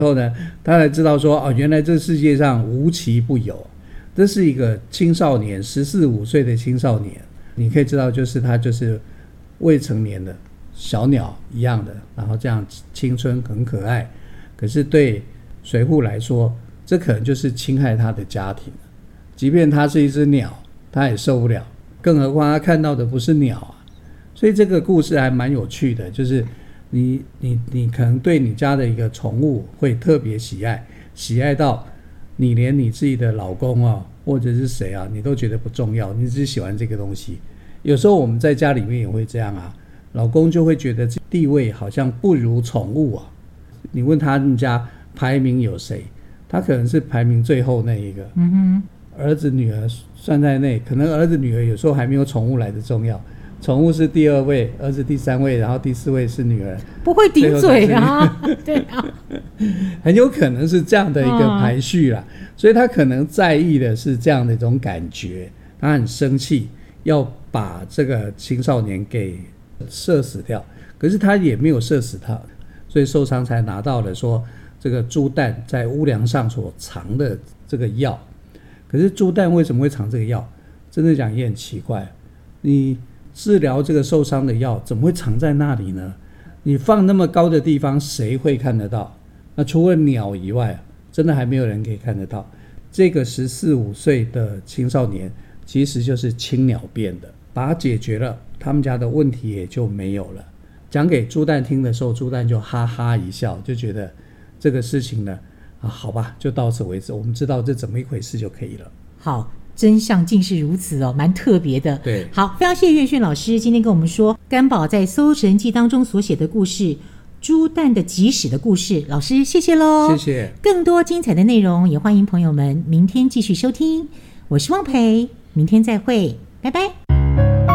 后呢，他才知道说原来这世界上无奇不有。这是一个青少年14、15岁的青少年，你可以知道他就是未成年的小鸟一样的，然后这样青春很可爱。可是对水户来说，这可能就是侵害他的家庭，即便他是一只鸟他也受不了，更何况他看到的不是鸟啊。所以这个故事还蛮有趣的，就是你可能对你家的一个宠物会特别喜爱到你连你自己的老公或者是谁你都觉得不重要，你只喜欢这个东西。有时候我们在家里面也会这样老公就会觉得地位好像不如宠物你问他们家排名有谁，他可能是排名最后那一个。儿子女儿算在内，可能儿子女儿有时候还没有宠物来的重要，宠物是第2位，儿子第3位，然后第4位是女儿。 不会顶嘴对啊， 很有可能是这样的一个排序啦。所以他可能在意的是这样的一种感觉，他很生气，要把这个青少年给射死掉。可是他也没有射死他，所以寿仓才拿到了说这个朱旦在屋梁上所藏的这个药。可是朱旦为什么会藏这个药？真的讲也很奇怪，你治疗这个受伤的药怎么会藏在那里呢？你放那么高的地方谁会看得到？那除了鸟以外真的还没有人可以看得到。这个14、15岁的青少年其实就是青鸟变的，把它解决了，他们家的问题也就没有了。讲给朱旦听的时候，朱旦就哈哈一笑，就觉得这个事情呢好吧，就到此为止，我们知道这怎么一回事就可以了。 好，真相竟是如此蛮特别的。 对， 好，非常谢谢岳迅老师今天跟我们说干宝在《搜神记》当中所写的故事，朱旦的集史的故事。老师谢谢咯。 谢谢。 更多精彩的内容也欢迎朋友们明天继续收听。我是汪培，明天再会，拜拜。